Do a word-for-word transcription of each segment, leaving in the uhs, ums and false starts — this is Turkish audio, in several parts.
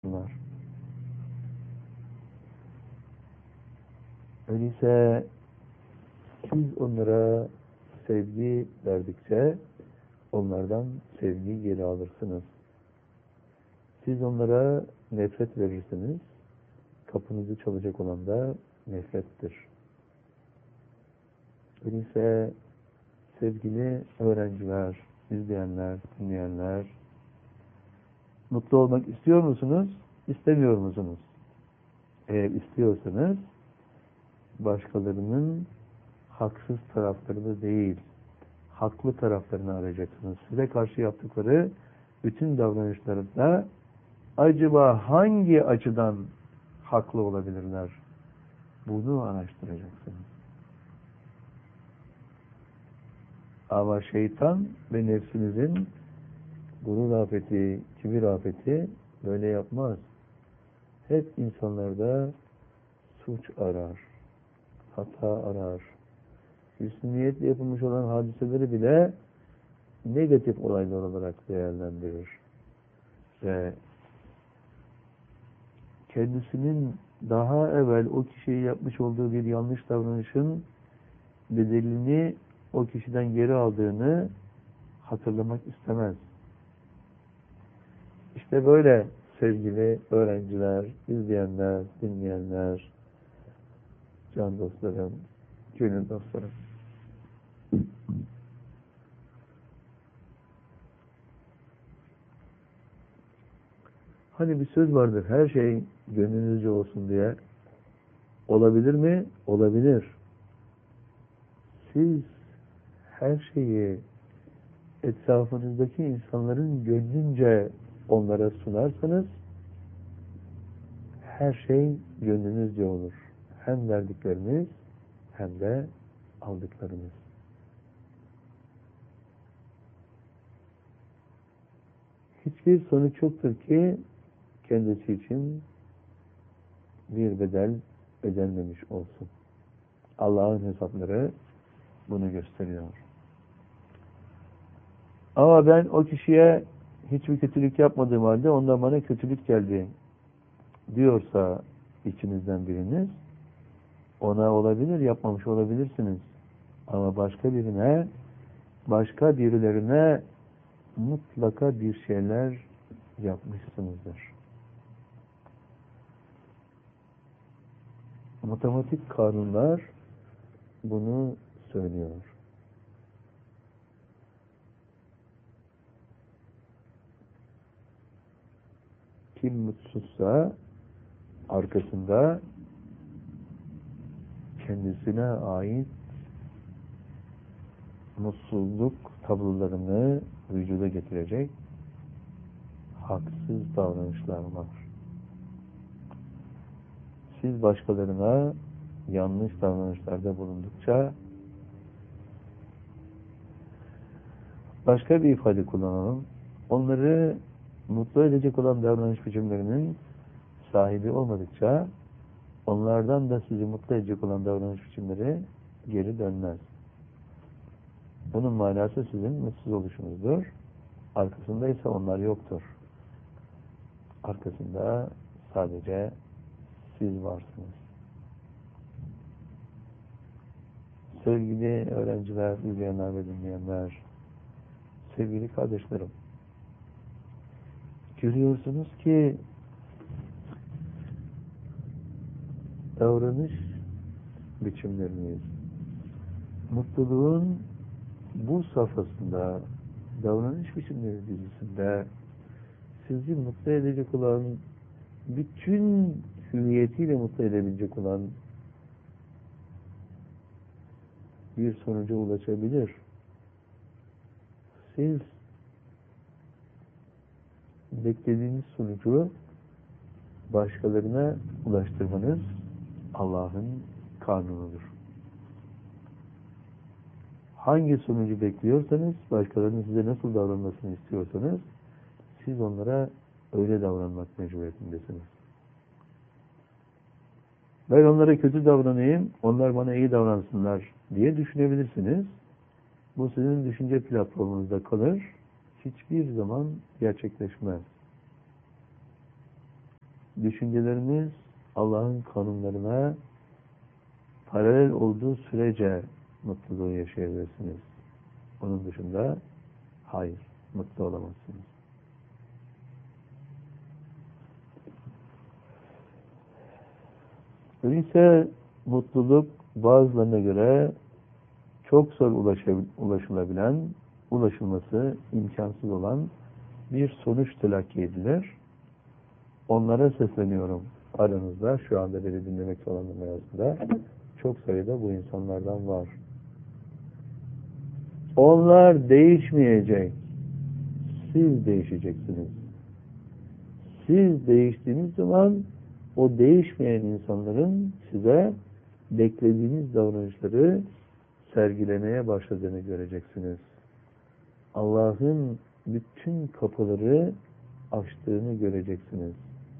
Bunlar. Öyleyse siz onlara sevgi verdikçe onlardan sevgi geri alırsınız. Siz onlara nefret verirsiniz. Kapınızı çalacak olan da nefrettir. Öyleyse sevgili öğrenciler, izleyenler, dinleyenler, mutlu olmak istiyor musunuz, istemiyor musunuz? Eğer istiyorsanız, başkalarının haksız taraflarını değil, haklı taraflarını arayacaksınız. Size karşı yaptıkları bütün davranışlarında acaba hangi açıdan haklı olabilirler? Bunu araştıracaksınız. Ama şeytan ve nefsinizin gurur afeti, kibir afeti böyle yapmaz. Hep insanlarda suç arar, hata arar. Hüsnü niyetle yapılmış olan hadiseleri bile negatif olaylar olarak değerlendirir. Ve kendisinin daha evvel o kişiye yapmış olduğu bir yanlış davranışın bedelini o kişiden geri aldığını hatırlamak istemez. İşte böyle sevgili öğrenciler, izleyenler, dinleyenler, can dostlarım, gönül dostlarım. Hani bir söz vardır, her şey gönlünüzce olsun diye. Olabilir mi? Olabilir. Siz her şeyi etrafınızdaki insanların gönlünce onlara sunarsanız her şey gönlünüzce olur. Hem verdikleriniz hem de aldıklarınız. Hiçbir sonuç yoktur ki kendisi için bir bedel ödenmemiş olsun. Allah'ın hesapları bunu gösteriyor. Ama ben o kişiye hiçbir kötülük yapmadığım halde ondan bana kötülük geldi diyorsa içinizden biriniz, ona olabilir, yapmamış olabilirsiniz. Ama başka birine, başka birilerine mutlaka bir şeyler yapmışsınızdır. Matematik kanunlar bunu söylüyor. Kim mutsuzsa arkasında kendisine ait mutsuzluk tablolarını vücuda getirecek haksız davranışlar var. Siz başkalarına yanlış davranışlarda bulundukça başka bir ifade kullanalım. Onları mutlu edecek olan davranış biçimlerinin sahibi olmadıkça onlardan da sizi mutlu edecek olan davranış biçimleri geri dönmez. Bunun manası sizin mutsuz oluşunuzdur. Arkasında ise onlar yoktur. Arkasında sadece siz varsınız. Sevgili öğrenciler, izleyenler ve dinleyenler, sevgili kardeşlerim, görüyorsunuz ki davranış biçimleriniz, mutluluğun bu safhasında, davranış biçimleri dizisinde sizi mutlu edecek olan, bütün hüviyetiyle mutlu edebilecek olan bir sonuca ulaşabilir. Siz beklediğiniz sonucu başkalarına ulaştırmanız Allah'ın kanunudur. Hangi sonucu bekliyorsanız, başkalarının size nasıl davranmasını istiyorsanız, siz onlara öyle davranmak mecburiyetindesiniz. Ben onlara kötü davranayım, onlar bana iyi davransınlar diye düşünebilirsiniz. Bu sizin düşünce platformunuzda kalır, hiçbir zaman gerçekleşmez. düşünceleriniz Allah'ın kanunlarına paralel olduğu sürece mutluluğu yaşayabilirsiniz. Onun dışında hayır, mutlu olamazsınız. Öyleyse mutluluk bazılarına göre çok zor ulaşılabilen, ulaşılması imkansız olan bir sonuç telakki edilir. Onlara sesleniyorum. Aranızda şu anda beni dinlemekte olanlar arasında çok sayıda bu insanlardan var. Onlar değişmeyecek. Siz değişeceksiniz. Siz değiştiğiniz zaman o değişmeyen insanların size beklediğiniz davranışları sergilemeye başladığını göreceksiniz. Allah'ın bütün kapıları açtığını göreceksiniz.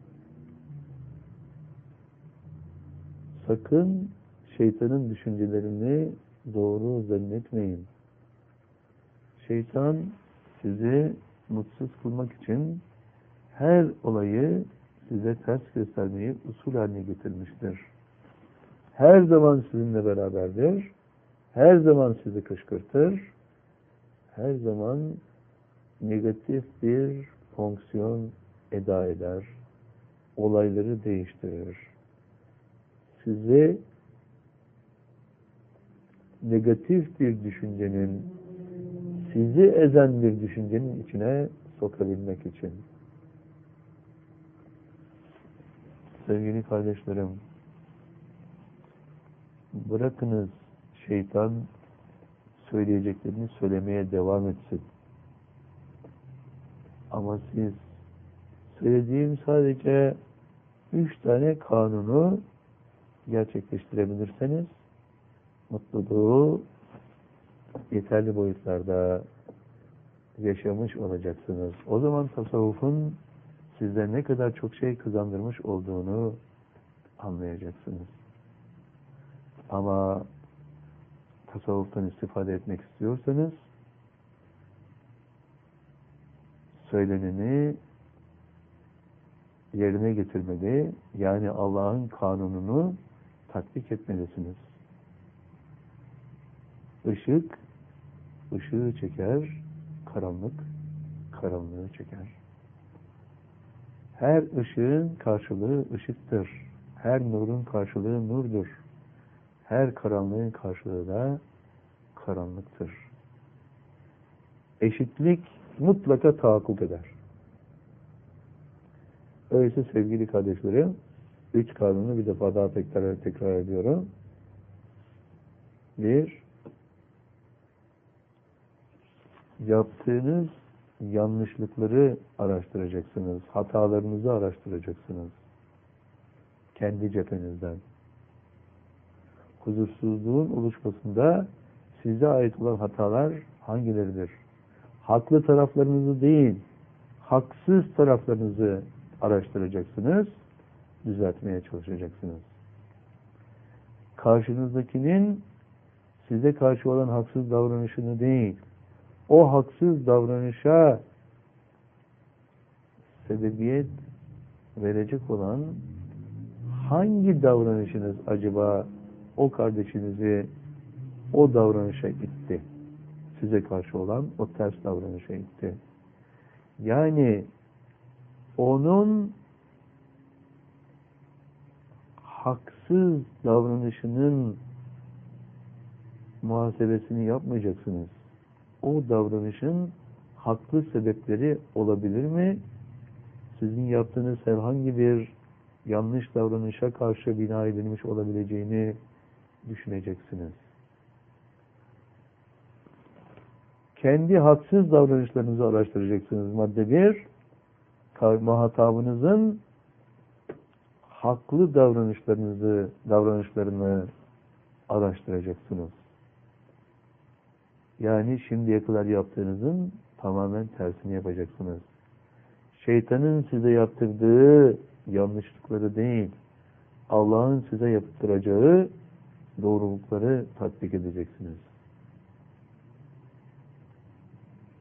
Sakın şeytanın düşüncelerini doğru zannetmeyin. Şeytan sizi mutsuz kılmak için her olayı size ters göstermeyi usul haline getirmiştir. Her zaman sizinle beraberdir. Her zaman sizi kışkırtır. Her zaman negatif bir fonksiyon eda eder. Olayları değiştirir. Sizi negatif bir düşüncenin, sizi ezen bir düşüncenin içine sokabilmek için. Sevgili kardeşlerim, bırakınız şeytan söyleyeceklerini söylemeye devam etsin. Ama siz söylediğim sadece üç tane kanunu gerçekleştirebilirseniz mutluluğu yeterli boyutlarda yaşamış olacaksınız. O zaman tasavvufun sizde ne kadar çok şey kazandırmış olduğunu anlayacaksınız. Ama tasavvuftan istifade etmek istiyorsanız söyleneni yerine getirmeli, yani Allah'ın kanununu tatbik etmelisiniz. Işık, ışığı çeker, karanlık, karanlığı çeker. Her ışığın karşılığı ışıktır. Her nurun karşılığı nurdur. Her karanlığın karşılığı da karanlıktır. Eşitlik mutlaka tahakkuk eder. Öyleyse sevgili kardeşlerim, üç kanunu bir defa daha tekrar tekrar ediyorum. Bir, yaptığınız yanlışlıkları araştıracaksınız. Hatalarınızı araştıracaksınız. Kendi cephenizden. Huzursuzluğun oluşmasında size ait olan hatalar hangileridir? Haklı taraflarınızı değil, haksız taraflarınızı araştıracaksınız, düzeltmeye çalışacaksınız. Karşınızdakinin size karşı olan haksız davranışını değil, o haksız davranışa sebebiyet verecek olan hangi davranışınız acaba o kardeşinizi o davranışa itti? Size karşı olan o ters davranışa itti. Yani onun haksız davranışının muhasebesini yapmayacaksınız. O davranışın haklı sebepleri olabilir mi? Sizin yaptığınız herhangi bir yanlış davranışa karşı bina edilmiş olabileceğini düşüneceksiniz. Kendi haksız davranışlarınızı araştıracaksınız. Madde bir, muhatabınızın haklı davranışlarınızı, davranışlarını araştıracaksınız. Yani şimdiye kadar yaptığınızın tamamen tersini yapacaksınız. Şeytanın size yaptırdığı yanlışlıkları değil, Allah'ın size yaptıracağı doğrulukları tatbik edeceksiniz.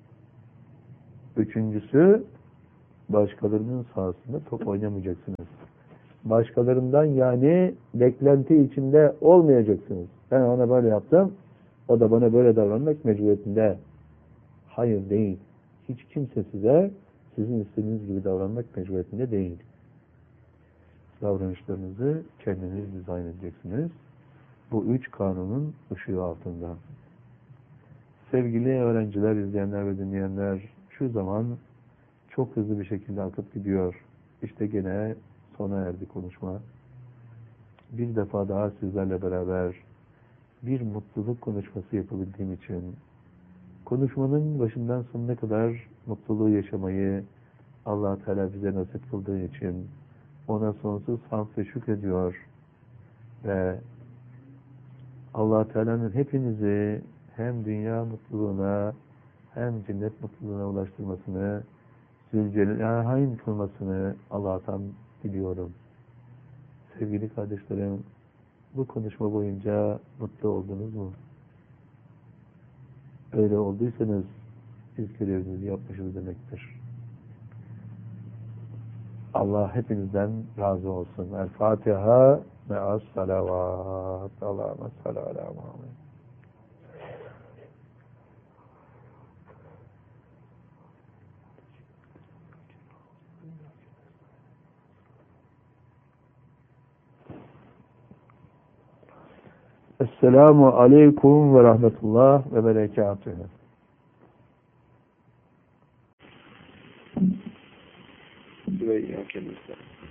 Üçüncüsü, başkalarının sahasında top oynamayacaksınız. Başkalarından yani beklenti içinde olmayacaksınız. Ben ona böyle yaptım, o da bana böyle davranmak mecburiyetinde. Hayır, değil. Hiç kimse size sizin istediğiniz gibi davranmak mecburiyetinde değil. Davranışlarınızı kendiniz dizayn edeceksiniz. Bu üç kanunun ışığı altında. Sevgili öğrenciler, izleyenler ve dinleyenler, şu zaman çok hızlı bir şekilde akıp gidiyor. İşte gene sona erdi konuşma. Bir defa daha sizlerle beraber bir mutluluk konuşması yapabildiğim için, konuşmanın başından sonuna kadar mutluluğu yaşamayı Allah Teala bize nasip kıldığı için ona sonsuz hamd ve şükrediyor ve Allah Teala'nın hepinizi hem dünya mutluluğuna hem cennet mutluluğuna ulaştırmasını, Zülcelal'in kılmasını Allah'tan diliyorum. Sevgili kardeşlerim, bu konuşma boyunca mutlu oldunuz mu? Öyle olduysanız siz görevinizi yapmışsınız demektir. Allah hepinizden razı olsun. El Fatiha ve as salavat. Allahümme salli ala Muhammed. Esselamu aleyküm ve rahmetullah ve berekatühü. Ve